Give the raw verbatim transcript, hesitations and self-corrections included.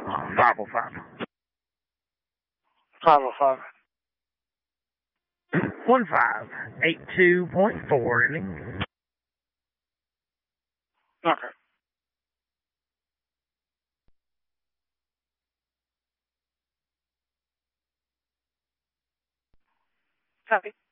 five oh five. five oh five. one five eight two point four. Okay. Copy.